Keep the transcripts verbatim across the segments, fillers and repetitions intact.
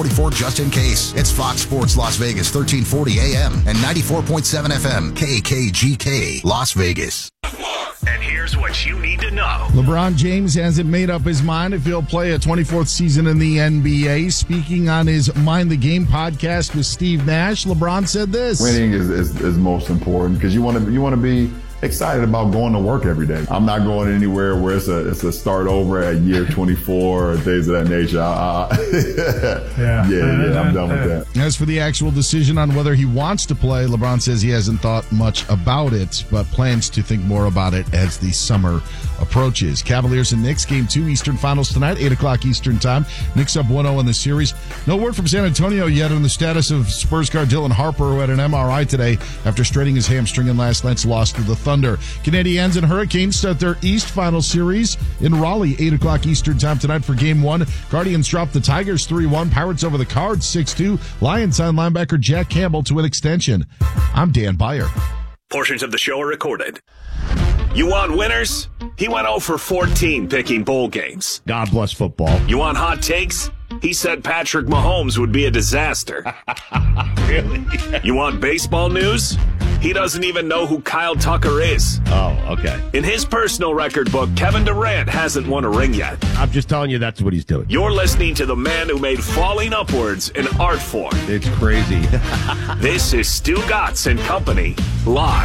forty-four just in case. It's Fox Sports Las Vegas, thirteen forty A M and ninety-four point seven F M, K K G K, Las Vegas. And here's what you need to know. LeBron James hasn't made up his mind if he'll play a twenty-fourth season in the N B A. Speaking on his Mind the Game podcast with Steve Nash, LeBron said this. Winning is, is, is most important because you want to you want to be excited about going to work every day. I'm not going anywhere where it's a it's a start over at year twenty-four or things of that nature. I, I, yeah, yeah, yeah, I'm done with that. As for the actual decision on whether he wants to play, LeBron says he hasn't thought much about it, but plans to think more about it as the summer approaches. Cavaliers and Knicks, game two, Eastern Finals tonight, eight o'clock Eastern time. Knicks up one oh in the series. No word from San Antonio yet on the status of Spurs guard Dylan Harper, who had an M R I today after straining his hamstring in last night's loss to the Thunder. Canadiens and Hurricanes start their East Final Series in Raleigh, eight o'clock Eastern time tonight for game one. Guardians drop the Tigers three one. Pirates over the Cards six two. Lions sign linebacker Jack Campbell to an extension. I'm Dan Beyer. Portions of the show are recorded. You want winners? He went oh for fourteen picking bowl games. God bless football. You want hot takes? He said Patrick Mahomes would be a disaster. Really? You want baseball news? He doesn't even know who Kyle Tucker is. Oh, okay. In his personal record book, Kevin Durant hasn't won a ring yet. I'm just telling you that's what he's doing. You're listening to the man who made falling upwards an art form. It's crazy. This is Stu Gatz and Company, live.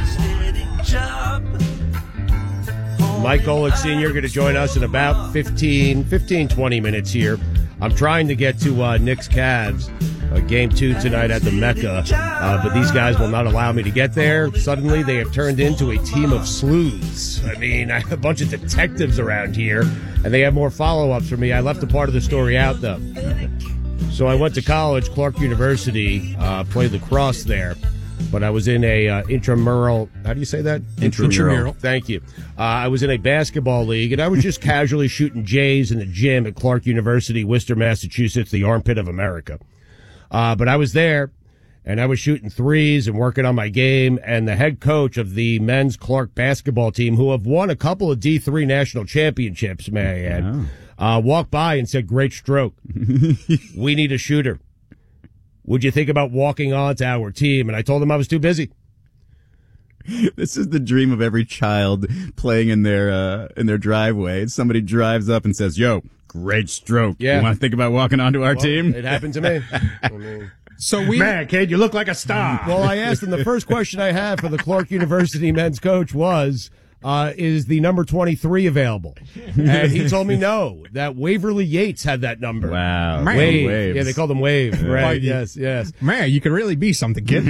Mike Golick Senior going to join us in about fifteen, fifteen, twenty minutes here. I'm trying to get to uh, Knicks Cavs, uh, game two tonight at the Mecca, uh, but these guys will not allow me to get there. Suddenly, they have turned into a team of sleuths. I mean, I have a bunch of detectives around here, and they have more follow-ups for me. I left a part of the story out, though. So I went to college, Clark University, uh, played lacrosse there. But I was in a uh, intramural, how do you say that? Intramural. Intramural. Thank you. Uh, I was in a basketball league, and I was just casually shooting J's in the gym at Clark University, Worcester, Massachusetts, the armpit of America. Uh, but I was there, and I was shooting threes and working on my game, and the head coach of the men's Clark basketball team, who have won a couple of D three national championships, may I add, oh. uh, walked by and said, "Great stroke. We need a shooter. Would you think about walking on to our team?" And I told him I was too busy. This is the dream of every child playing in their uh, in their driveway. Somebody drives up and says, "Yo, great stroke. Yeah. You want to think about walking onto our well, team?" It happened to me. I mean, so we, man, kid, you look like a star. Well, I asked him, the first question I had for the Clark University men's coach was, Uh, is the number twenty-three available? And he told me no, that Waverly Yates had that number. Wow. Man. Wave. Waves. Yeah, they called him Wave. Right. Well, yes, yes. Man, you could really be something, kid.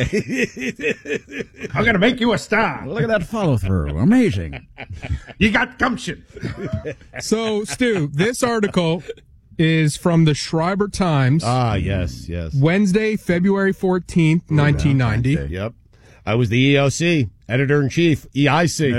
I'm going to make you a star. Look at that follow through. Amazing. You got gumption. So, Stu, this article is from the Schreiber Times. Ah, yes, yes. Wednesday, February fourteenth, nineteen ninety. Yep. I was the E O C, editor-in-chief, E I C.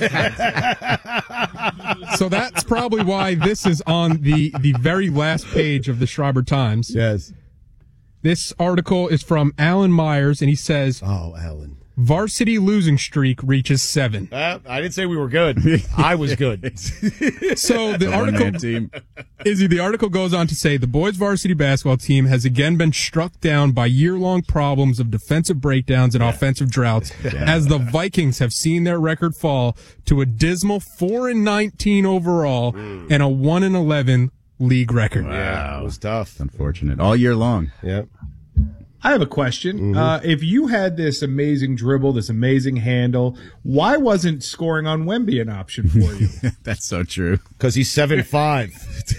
So that's probably why this is on the, the very last page of the Schreiber Times. Yes. This article is from Alan Myers, and he says, "Oh, Alan. Varsity losing streak reaches seven." Uh, I didn't say we were good. I was good. So the article, team. Izzy, the article goes on to say the boys varsity basketball team has again been struck down by year-long problems of defensive breakdowns and yeah. offensive droughts, yeah. as the Vikings have seen their record fall to a dismal four and nineteen overall mm. and a one and eleven league record. Wow. Yeah, it was tough. Unfortunate. All year long. Yeah. I have a question. Mm-hmm. Uh, if you had this amazing dribble, this amazing handle, why wasn't scoring on Wemby an option for you? That's so true. Because he's seven five.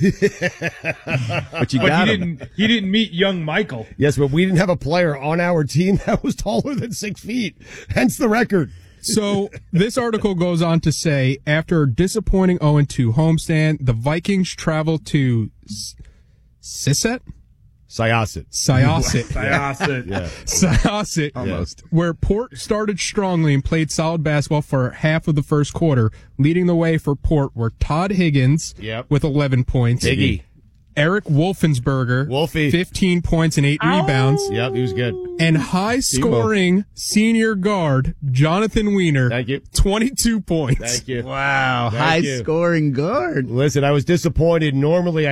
But you but got he him. didn't. He didn't meet young Michael. Yes, but we didn't have a player on our team that was taller than six feet. Hence the record. So this article goes on to say, after a disappointing oh and two homestand, the Vikings travel to Sisset? Syosset. Syosset. Syosset. Yeah. Syosset. Almost. Where Port started strongly and played solid basketball for half of the first quarter. Leading the way for Port were Todd Higgins yep. with eleven points. Higgy. Eric Wolfensberger, Wolfie. fifteen points and eight Ow. rebounds. Yep, he was good. And high-scoring senior guard Jonathan Wiener, Thank you. twenty-two points. Thank you. Wow, Thank you. high-scoring guard. Listen, I was disappointed. Normally,